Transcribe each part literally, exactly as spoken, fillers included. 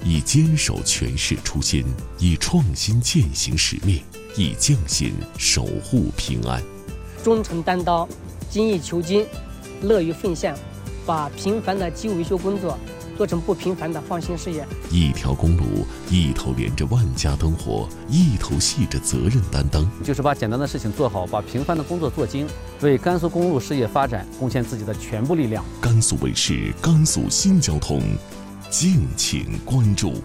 以坚守诠释初心，以创新践行使命，以匠心守护平安。 忠诚担当，精益求精，乐于奉献，把平凡的机务维修工作做成不平凡的创新事业。 一条公路，一头连着万家灯火，一头系着责任担当。 就是把简单的事情做好，把平凡的工作做精，为甘肃公路事业发展贡献自己的全部力量。 甘肃卫视、甘肃新交通，敬请关注。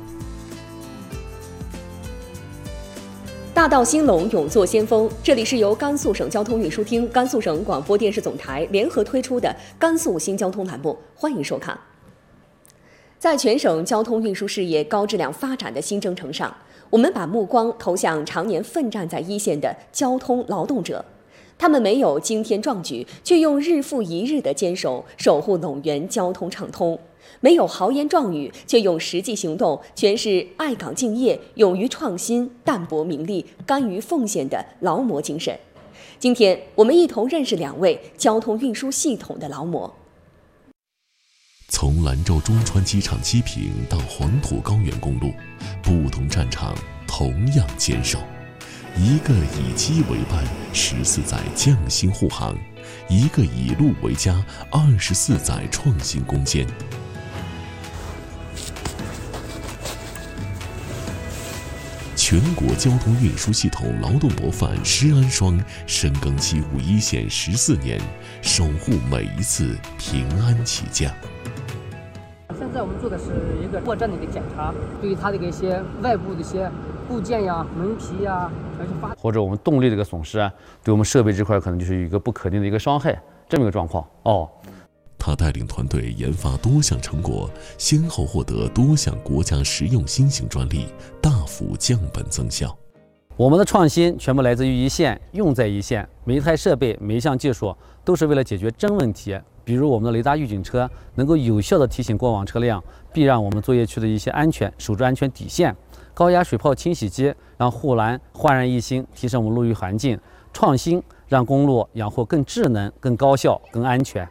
大道兴隆，勇做先锋。这里是由甘肃省交通运输厅、甘肃省广播电视总台联合推出的甘肃新交通栏目，欢迎收看。在全省交通运输事业高质量发展的新征程上，我们把目光投向常年奋战在一线的交通劳动者。他们没有惊天壮举，却用日复一日的坚守守护陇源交通畅通；没有豪言壮语，却用实际行动诠释爱岗敬业、勇于创新、淡泊名利、甘于奉献的劳模精神。今天，我们一同认识两位交通运输系统的劳模。 从兰州中川机场机坪到黄土高原公路，不同战场同样坚守。一个以机为伴，十四载匠心护航；一个以路为家，二十四载创新攻坚。全国交通运输系统劳动模范施安双深耕机务一线十四年，守护每一次平安起降。 现在我们做的是一个货站的一个检查，对于它的一些外部的一些部件呀、门皮呀，还是发或者我们动力的一个损失啊，对我们设备这块可能就是有一个不可逆的一个伤害，这么一个状况哦。 他带领团队研发多项成果，先后获得多项国家实用新型专利，大幅降本增效。 我们的创新全部来自于一线，用在一线，每一台设备、每一项技术都是为了解决真问题。比如我们的雷达预警车能够有效地提醒过往车辆，避让我们作业区的一些安全，守住安全底线。高压水泡清洗机让护栏焕然一新，提升我们路域环境。创新让公路养护更智能、更高效、更安全。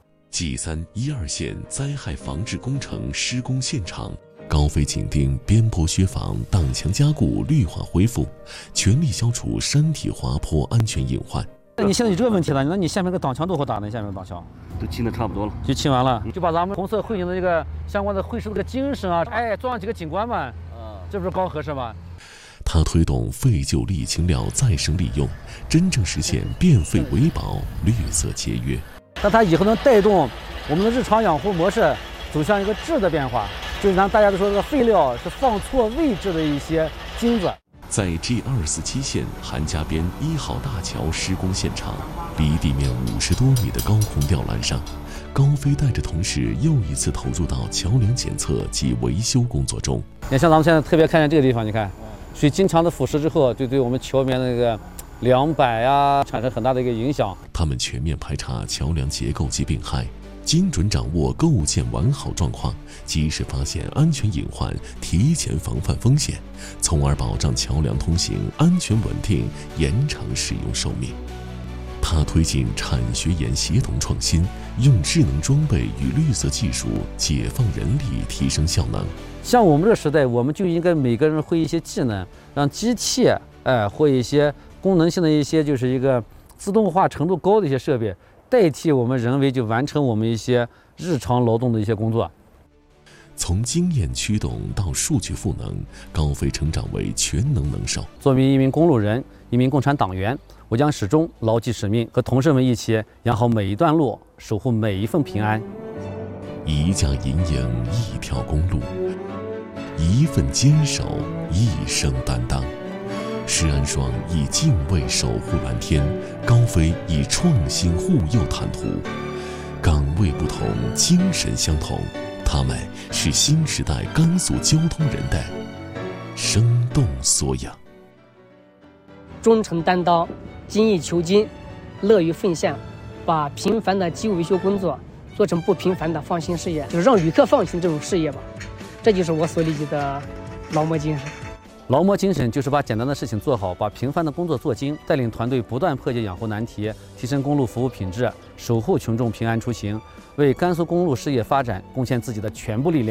G 三一二线灾害防治工程施工现场，高飞紧盯边坡削防、挡墙加固、绿化恢复，全力消除山体滑坡安全隐患。 那你现在有这个问题了，那你下面个挡墙多好打呢？下面个挡墙都清的差不多了， 就清完了，就把咱们红色会警的这个相关的会师的这个精神啊，哎，装上几个警官们，这不是刚合适吗？ 他推动废旧沥青料再生利用，真正实现变废为宝、绿色节约。 那它以后能带动我们的日常养护模式走向一个质的变化，就是咱大家都说这个废料是放错位置的一些金子。 在 G 二四七线韩家边一号大桥施工现场，离地面五十多米的高空吊篮上，高飞带着同事又一次投入到桥梁检测及维修工作中。 你看，像咱们现在特别看见这个地方，你看水经常的腐蚀之后，就对我们桥面的那个梁板呀产生很大的一个影响。 他们全面排查桥梁结构及病害，精准掌握构建完好状况，及时发现安全隐患，提前防范风险，从而保障桥梁通行安全稳定，延长使用寿命。他推进产学研协同创新，用智能装备与绿色技术解放人力，提升效能。 像我们这个时代，我们就应该每个人会一些技能，让机器哎或一些功能性的一些就是一个自动化程度高的一些设备，代替我们人为就完成我们一些日常劳动的一些工作。 从经验驱动到数据赋能，高飞成长为全能能手。 作为一名公路人，一名共产党员，我将始终牢记使命，和同事们一起养好每一段路，守护每一份平安。 一架银营，一条公路，一份坚守，一生担当。施安双以敬畏守护蓝天，高飞以创新护佑坦途。岗位不同，精神相同，他们是新时代甘肃交通人的生动缩养。 忠诚担当，精益求精，乐于奉献，把平凡的机务维修工作做成不平凡的创新事业，就是让旅客放心这种事业吧。这就是我所理解的劳模精神。 劳模精神就是把简单的事情做好，把平凡的工作做精，带领团队不断破解养护难题，提升公路服务品质，守护群众平安出行，为甘肃公路事业发展贡献自己的全部力量。